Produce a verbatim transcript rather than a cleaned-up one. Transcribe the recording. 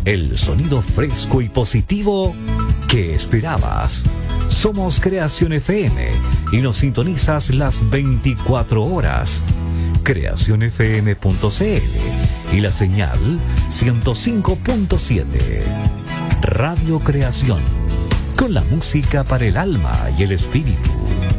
el sonido fresco y positivo que esperabas. Somos Creación F M y nos sintonizas las veinticuatro horas. creación f m punto c l y la señal ciento cinco punto siete. Radio Creación, con la música para el alma y el espíritu.